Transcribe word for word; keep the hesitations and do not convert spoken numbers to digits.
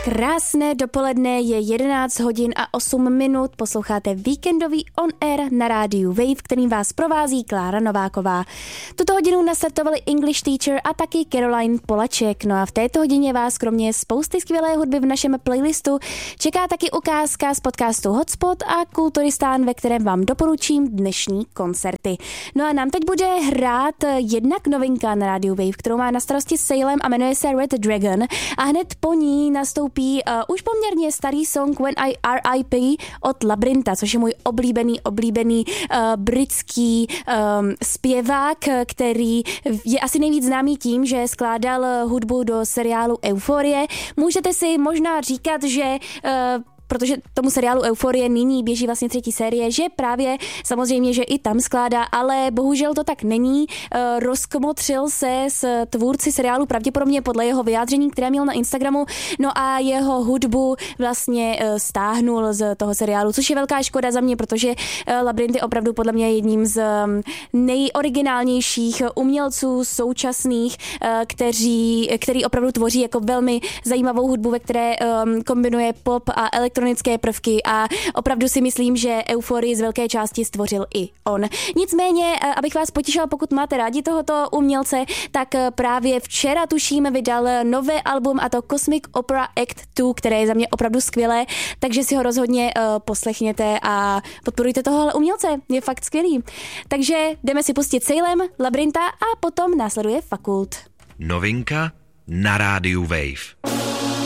Krásné dopoledne, je jedenáct hodin a osm minut, posloucháte víkendový On Air na rádiu Wave, kterým vás provází Klára Nováková. Tuto hodinu nastartovali English Teacher a taky Caroline Polaček. No a v této hodině vás kromě spousty skvělé hudby v našem playlistu čeká taky ukázka z podcastu Hotspot a Kulturistán, ve kterém vám doporučím dnešní koncerty. No a nám teď bude hrát jednak novinka na rádiu Wave, kterou má na starosti Salem a jmenuje se Red Dragon, a hned po ní nastoupí Uh, už poměrně starý song When I R I P od Labrinta, což je můj oblíbený, oblíbený uh, britský um, zpěvák, který je asi nejvíc známý tím, že skládal hudbu do seriálu Euforie. Můžete si možná říkat, že uh, protože tomu seriálu Euforie nyní běží vlastně třetí série, že právě samozřejmě, že i tam skládá, ale bohužel to tak není. Rozkmotřil se s tvůrci seriálu pravděpodobně podle jeho vyjádření, které měl na Instagramu, no a jeho hudbu vlastně stáhnul z toho seriálu, což je velká škoda za mě, protože Labrinth je opravdu podle mě jedním z nejoriginálnějších umělců současných, kteří, který opravdu tvoří jako velmi zajímavou hudbu, ve které kombinuje pop a elektronické prvky, a opravdu si myslím, že Euforii z velké části stvořil i on. Nicméně, abych vás potěšila, pokud máte rádi tohoto umělce, tak právě včera tuším vydal nové album, a to Cosmic Opera Act dva, které je za mě opravdu skvělé, takže si ho rozhodně uh, poslechněte a podporujte tohohle umělce, je fakt skvělý. Takže jdeme si pustit Salem, Labrinta a potom následuje Fakult. Novinka na rádiu Wave.